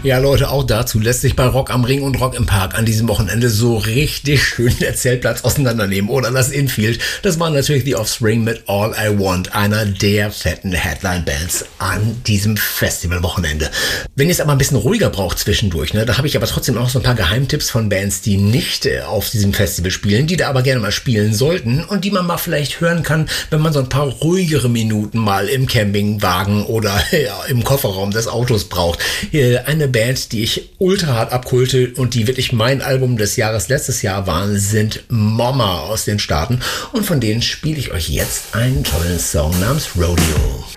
Ja, Leute, auch dazu lässt sich bei Rock am Ring und Rock im Park an diesem Wochenende so richtig schön der Zeltplatz auseinandernehmen oder das Infield. Das war natürlich The Offspring mit All I Want, einer der fetten Headline-Bands an diesem Festivalwochenende. Wenn ihr es aber ein bisschen ruhiger braucht zwischendurch, da habe ich aber trotzdem auch so ein paar Geheimtipps von Bands, die nicht auf diesem Festival spielen, die da aber gerne mal spielen sollten und die man mal vielleicht hören kann, wenn man so ein paar ruhigere Minuten mal im Campingwagen oder im Kofferraum des Autos braucht. Eine Band, die ich ultra hart abkulte und die wirklich mein Album des Jahres letztes Jahr waren, sind Mama aus den Staaten. Und von denen spiele ich euch jetzt einen tollen Song namens Rodeo.